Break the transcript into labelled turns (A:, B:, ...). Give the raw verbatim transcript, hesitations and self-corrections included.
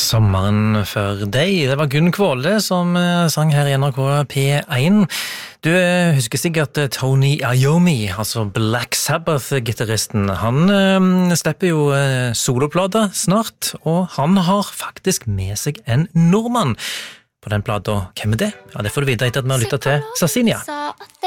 A: Sommeren for deg. Det var Gunn Kvåle som sang her i N R K P én. Du husker sikkert Tony Iommi, altså Black Sabbath-gitarristen. Han øh, slipper jo øh, soloplata snart, og han har faktisk med seg en nordmann på den plata. Hvem er det? Ja, det får du vite etter at vi har lyttet til Sarsinia.